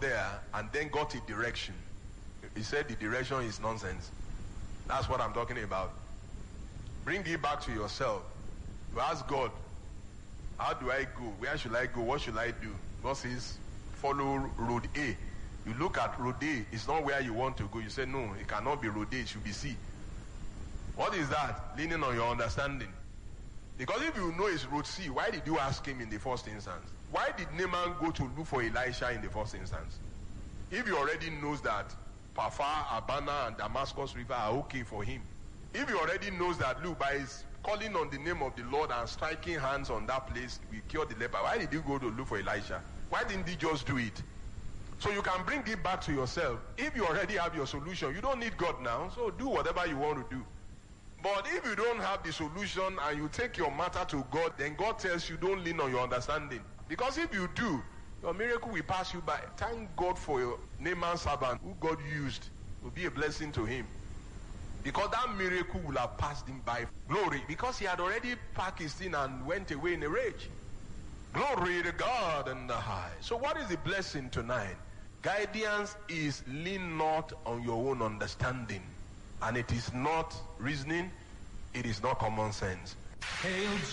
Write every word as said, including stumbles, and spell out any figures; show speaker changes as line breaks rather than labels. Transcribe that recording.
there and then got a direction. He said the direction is nonsense. That's what I'm talking about. Bring it back to yourself. You ask God, how do I go? Where should I go? What should I do? God says, follow road A. You look at road A, it's not where you want to go. You say, no, it cannot be road A, it should be C. What is that? Leaning on your understanding. Because if you know it's road C, why did you ask him in the first instance? Why did Naaman go to look for Elisha in the first instance? If he already knows that Paphar, Abana, and Damascus River are okay for him. If he already knows that, look, by his calling on the name of the Lord and striking hands on that place, we cure the leper. Why did he go to look for Elisha? Why didn't he just do it? So you can bring it back to yourself. If you already have your solution, you don't need God now, so do whatever you want to do. But if you don't have the solution and you take your matter to God, then God tells you don't lean on your understanding. Because if you do, your miracle will pass you by. Thank God for your Naaman servant who God used. It will be a blessing to him. Because that miracle will have passed him by. Glory. Because he had already packed his thing and went away in a rage. Glory to God in the high. So what is the blessing tonight? Guidance is lean not on your own understanding. And it is not reasoning. It is not common sense.
Hail